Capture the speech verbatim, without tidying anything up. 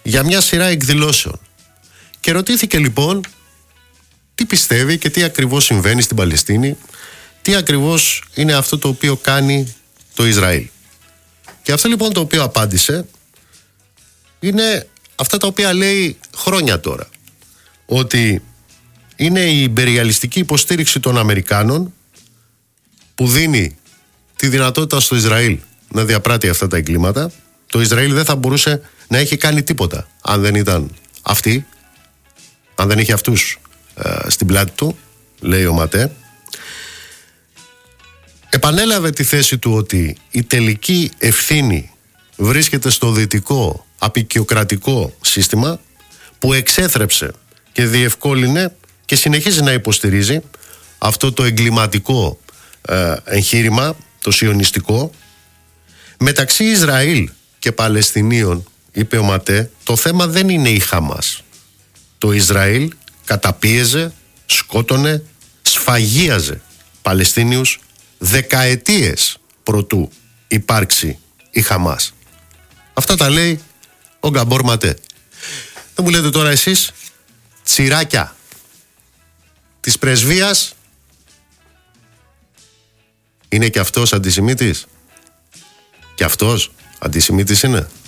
για μια σειρά εκδηλώσεων. Και ρωτήθηκε λοιπόν τι πιστεύει και τι ακριβώς συμβαίνει στην Παλαιστίνη, τι ακριβώς είναι αυτό το οποίο κάνει το Ισραήλ. Και αυτό λοιπόν το οποίο απάντησε είναι αυτά τα οποία λέει χρόνια τώρα, ότι είναι η ιμπεριαλιστική υποστήριξη των Αμερικάνων που δίνει τη δυνατότητα στο Ισραήλ να διαπράττει αυτά τα εγκλήματα. Το Ισραήλ δεν θα μπορούσε να έχει κάνει τίποτα αν δεν ήταν αυτοί, αν δεν είχε αυτούς ε, στην πλάτη του, λέει ο Ματέ. Επανέλαβε τη θέση του ότι η τελική ευθύνη βρίσκεται στο δυτικό απικιοκρατικό σύστημα που εξέθρεψε και διευκόλυνε και συνεχίζει να υποστηρίζει αυτό το εγκληματικό ε, εγχείρημα, το σιωνιστικό. Μεταξύ Ισραήλ και Παλαιστινίων, είπε ο Ματέ, το θέμα δεν είναι η Χαμάς. Το Ισραήλ καταπίεζε, σκότωνε, σφαγίαζε Παλαιστίνιους δεκαετίες προτού υπάρξει η Χαμάς. Αυτά τα λέει ο Γκαμπόρ Ματέ. Δεν μου λέτε τώρα εσείς, τσιράκια της πρεσβείας, είναι και αυτός αντισημίτης? Και αυτός αντισημίτης είναι?